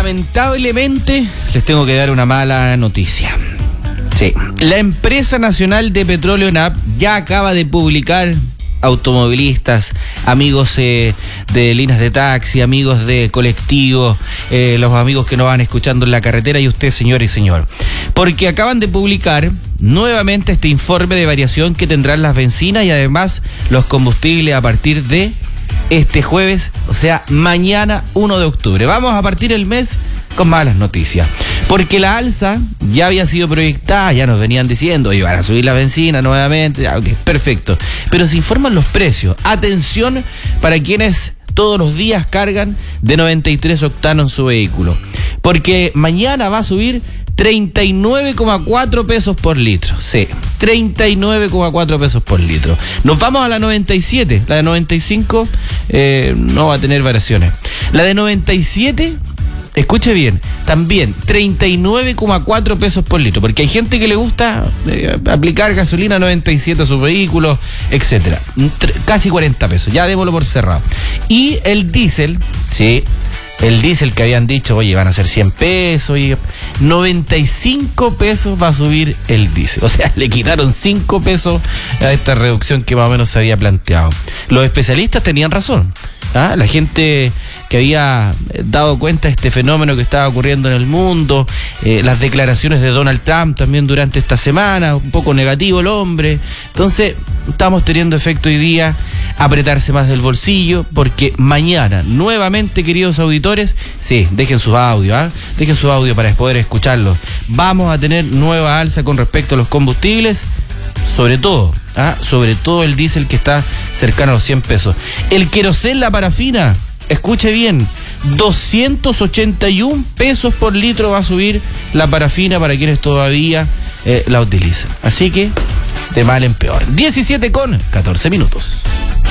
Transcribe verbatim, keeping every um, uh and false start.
lamentablemente les tengo que dar una mala noticia. Sí, la empresa nacional de petróleo ENAP ya acaba de publicar, automovilistas, amigos eh, de líneas de taxi, amigos de colectivos, eh, los amigos que nos van escuchando en la carretera y usted, señor y señor, porque acaban de publicar nuevamente este informe de variación que tendrán las bencinas y además los combustibles a partir de este jueves, o sea, mañana uno de octubre. Vamos a partir el mes con malas noticias, porque la alza ya había sido proyectada, ya nos venían diciendo, iban a subir la benzina nuevamente, ok, perfecto, pero se informan los precios. Atención para quienes todos los días cargan de noventa y tres octanos en su vehículo, porque mañana va a subir treinta y nueve coma cuatro pesos por litro. Sí, treinta y nueve coma cuatro pesos por litro. Nos vamos a la noventa y siete. La de noventa y cinco eh, no va a tener variaciones. La de noventa y siete, escuche bien, también treinta y nueve coma cuatro pesos por litro, porque hay gente que le gusta eh, aplicar gasolina noventa y siete a sus vehículos, etcétera. Tr- casi cuarenta pesos, ya démoslo por cerrado. Y el diésel, sí, el diésel que habían dicho, oye, van a ser cien pesos, y noventa y cinco pesos va a subir el diésel. O sea, le quitaron cinco pesos a esta reducción que más o menos se había planteado. Los especialistas tenían razón. ¿Ah? La gente que había dado cuenta de este fenómeno que estaba ocurriendo en el mundo, eh, las declaraciones de Donald Trump también durante esta semana, un poco negativo el hombre. Entonces, estamos teniendo efecto hoy día apretarse más del bolsillo, porque mañana, nuevamente, queridos auditores, sí, dejen sus audios, ¿ah? Dejen sus audios para poder escucharlos. Vamos a tener nueva alza con respecto a los combustibles, sobre todo, ¿ah? sobre todo el diésel, que está cercano a los cien pesos. El querosén, la parafina, escuche bien, doscientos ochenta y un pesos por litro va a subir la parafina para quienes todavía eh, la utilizan. Así que, de mal en peor. diecisiete con catorce minutos.